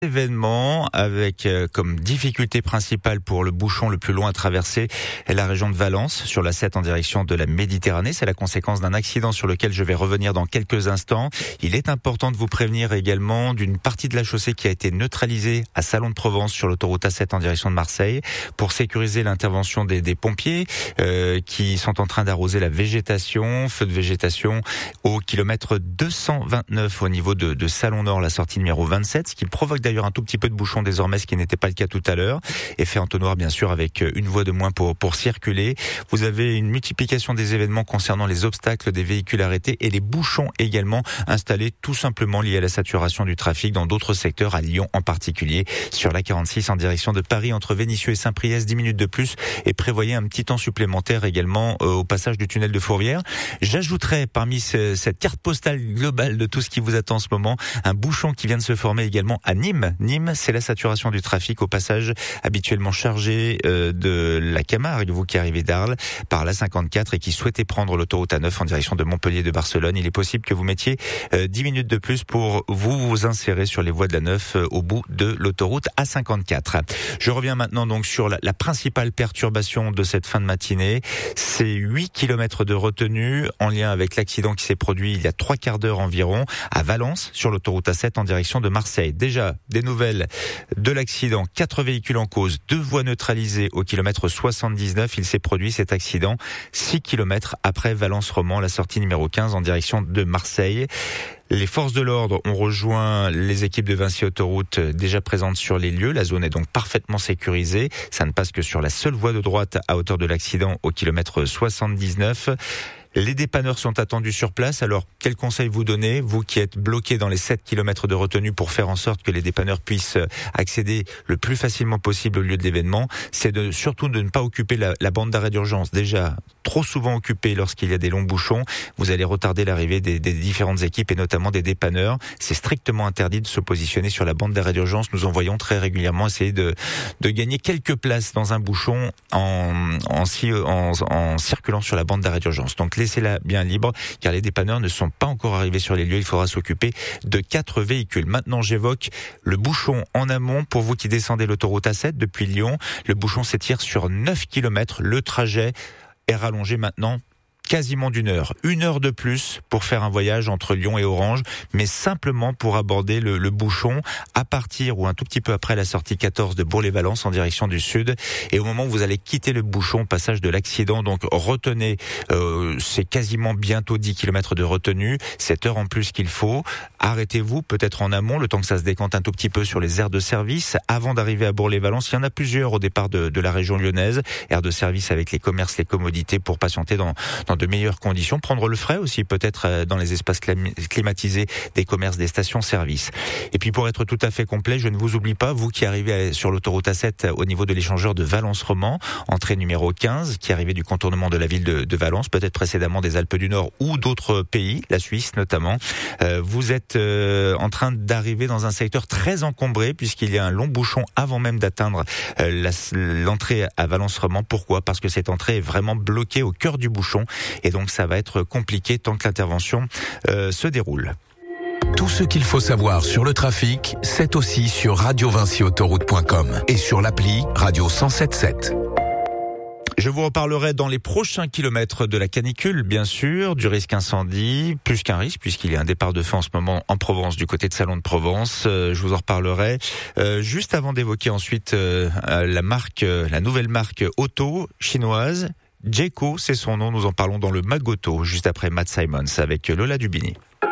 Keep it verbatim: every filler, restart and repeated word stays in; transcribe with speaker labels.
Speaker 1: Événement avec euh, comme difficulté principale pour le bouchon le plus loin à traverser la région de Valence sur la sept en direction de la Méditerranée. C'est la conséquence d'un accident sur lequel je vais revenir dans quelques instants. Il est important de vous prévenir également d'une partie de la chaussée qui a été neutralisée à Salon de Provence sur l'autoroute A sept en direction de Marseille pour sécuriser l'intervention des, des pompiers euh, qui sont en train d'arroser la végétation, feu de végétation au kilomètre deux cent vingt-neuf au niveau de, de Salon Nord, la sortie numéro vingt-sept, ce qui provoque d'ailleurs D'ailleurs un tout petit peu de bouchon désormais, ce qui n'était pas le cas tout à l'heure. Effet entonnoir bien sûr avec une voie de moins pour pour circuler. Vous avez une multiplication des événements concernant les obstacles des véhicules arrêtés et les bouchons également installés tout simplement liés à la saturation du trafic dans d'autres secteurs, à Lyon en particulier. Sur la quarante-six en direction de Paris entre Vénissieux et Saint-Priest, dix minutes de plus et prévoyez un petit temps supplémentaire également euh, au passage du tunnel de Fourvière. J'ajouterai parmi ce, cette carte postale globale de tout ce qui vous attend en ce moment, un bouchon qui vient de se former également à Nîmes. Nîmes, c'est la saturation du trafic au passage habituellement chargé euh, de la Camargue, vous qui arrivez d'Arles par la cinquante-quatre et qui souhaitez prendre l'autoroute A neuf en direction de Montpellier de Barcelone. Il est possible que vous mettiez euh, dix minutes de plus pour vous vous insérer sur les voies de la neuf euh, au bout de l'autoroute A cinquante-quatre. Je reviens maintenant donc sur la, la principale perturbation de cette fin de matinée. C'est huit kilomètres de retenue en lien avec l'accident qui s'est produit il y a trois quarts d'heure environ à Valence sur l'autoroute A sept en direction de Marseille. Déjà, des nouvelles de l'accident, quatre véhicules en cause, deux voies neutralisées au kilomètre soixante-dix-neuf. Il s'est produit cet accident six kilomètres après Valence-Romand, la sortie numéro quinze en direction de Marseille. Les forces de l'ordre ont rejoint les équipes de Vinci Autoroute déjà présentes sur les lieux. La zone est donc parfaitement sécurisée. Ça ne passe que sur la seule voie de droite à hauteur de l'accident au kilomètre soixante-dix-neuf. Les dépanneurs sont attendus sur place. Alors, quel conseil vous donnez, vous qui êtes bloqué dans les sept kilomètres de retenue pour faire en sorte que les dépanneurs puissent accéder le plus facilement possible au lieu de l'événement? C'est de, surtout de ne pas occuper la, la bande d'arrêt d'urgence. Déjà, trop souvent occupée lorsqu'il y a des longs bouchons. Vous allez retarder l'arrivée des, des différentes équipes et notamment des dépanneurs. C'est strictement interdit de se positionner sur la bande d'arrêt d'urgence. Nous en voyons très régulièrement essayer de, de gagner quelques places dans un bouchon en, en, en, en circulant sur la bande d'arrêt d'urgence. Donc, laissez-la bien libre, car les dépanneurs ne sont pas encore arrivés sur les lieux. Il faudra s'occuper de quatre véhicules. Maintenant, j'évoque le bouchon en amont. Pour vous qui descendez l'autoroute A sept depuis Lyon, le bouchon s'étire sur neuf kilomètres. Le trajet est rallongé maintenant quasiment d'une heure. Une heure de plus pour faire un voyage entre Lyon et Orange, mais simplement pour aborder le, le bouchon à partir ou un tout petit peu après la sortie quatorze de Bourg-les-Valence en direction du sud. Et au moment où vous allez quitter le bouchon, passage de l'accident, donc retenez, euh, c'est quasiment bientôt dix kilomètres de retenue, cette heure en plus qu'il faut. Arrêtez-vous peut-être en amont, le temps que ça se décante un tout petit peu sur les aires de service, avant d'arriver à Bourg-les-Valence. Il y en a plusieurs au départ de, de la région lyonnaise, aires de service avec les commerces, les commodités pour patienter dans, dans de meilleures conditions, prendre le frais aussi peut-être dans les espaces climatisés des commerces, des stations-service. Et puis pour être tout à fait complet, je ne vous oublie pas, vous qui arrivez sur l'autoroute A sept au niveau de l'échangeur de Valence-Romand, entrée numéro quinze, qui arrivait du contournement de la ville de, de Valence, peut-être précédemment des Alpes du Nord ou d'autres pays, la Suisse notamment. Euh, vous êtes euh, en train d'arriver dans un secteur très encombré puisqu'il y a un long bouchon avant même d'atteindre euh, la, l'entrée à Valence-Romand. Pourquoi ? Parce que cette entrée est vraiment bloquée au cœur du bouchon. Et donc ça va être compliqué tant que l'intervention euh, se déroule.
Speaker 2: Tout ce qu'il faut savoir sur le trafic, c'est aussi sur radio vinci autoroute point com et sur l'appli Radio cent sept sept.
Speaker 1: Je vous reparlerai dans les prochains kilomètres de la canicule, bien sûr, du risque incendie, plus qu'un risque, puisqu'il y a un départ de feu en ce moment en Provence, du côté de Salon de Provence. Euh, je vous en reparlerai. Euh, juste avant d'évoquer ensuite euh, la marque, euh, la nouvelle marque auto chinoise, Jayco, c'est son nom, nous en parlons dans le Magoto, juste après Matt Simons avec Lola Dubini.